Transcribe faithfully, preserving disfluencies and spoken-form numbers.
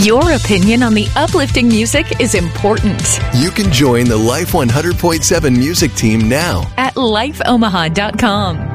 Your opinion on the uplifting music is important. You can join the Life one hundred point seven music team now at life omaha dot com.